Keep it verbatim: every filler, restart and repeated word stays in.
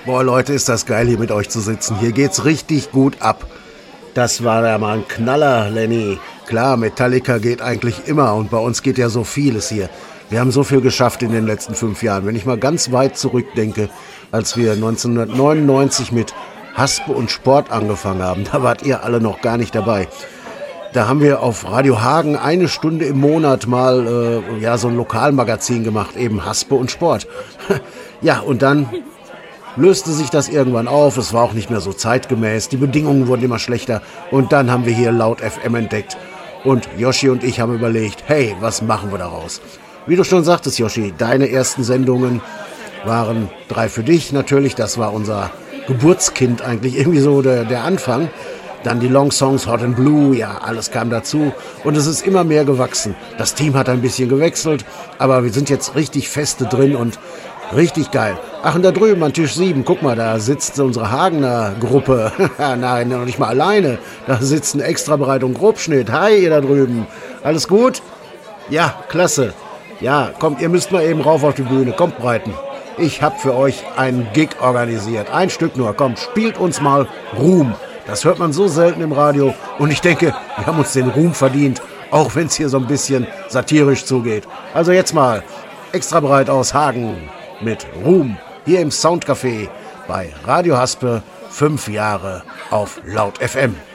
Boah, Leute, ist das geil, hier mit euch zu sitzen. Hier geht's richtig gut ab. Das war ja mal ein Knaller, Lenny. Klar, Metallica geht eigentlich immer und bei uns geht ja so vieles hier. Wir haben so viel geschafft in den letzten fünf Jahren. Wenn ich mal ganz weit zurückdenke, als wir neunzehnhundertneunundneunzig mit Haspe und Sport angefangen haben, da wart ihr alle noch gar nicht dabei. Da haben wir auf Radio Hagen eine Stunde im Monat mal äh, ja, so ein Lokalmagazin gemacht, eben Haspe und Sport. Ja, und dann löste sich das irgendwann auf, es war auch nicht mehr so zeitgemäß, die Bedingungen wurden immer schlechter und dann haben wir hier Laut F M entdeckt und Yoshi und ich haben überlegt, hey, was machen wir daraus? Wie du schon sagtest, Yoshi, deine ersten Sendungen waren drei für dich natürlich, das war unser Geburtskind eigentlich, irgendwie so der, der Anfang. Dann die Long Songs, Hot and Blue, ja, alles kam dazu und es ist immer mehr gewachsen. Das Team hat ein bisschen gewechselt, aber wir sind jetzt richtig feste drin und richtig geil. Ach, und da drüben an Tisch sieben, guck mal, da sitzt unsere Hagener Gruppe. Nein, noch nicht mal alleine. Da sitzen Extrabreit und Grobschnitt. Hi, ihr da drüben. Alles gut? Ja, klasse. Ja, kommt, ihr müsst mal eben rauf auf die Bühne. Kommt, Breiten. Ich hab für euch einen Gig organisiert. Ein Stück nur. Kommt, spielt uns mal Ruhm. Das hört man so selten im Radio. Und ich denke, wir haben uns den Ruhm verdient. Auch wenn es hier so ein bisschen satirisch zugeht. Also jetzt mal Extrabreit aus Hagen mit Ruhm hier im Soundcafé bei Radio Haspe, fünf Jahre auf Laut F M.